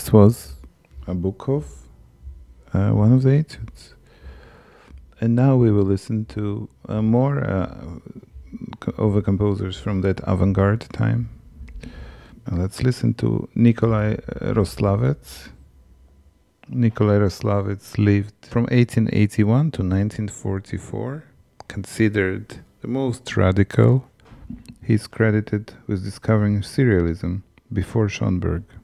This was Nabokov, one of the etudes. And now we will listen to more of the composers from that avant-garde time. Let's listen to Nikolai Roslavets. Nikolai Roslavets lived from 1881 to 1944, considered the most radical. He's credited with discovering serialism before Schoenberg.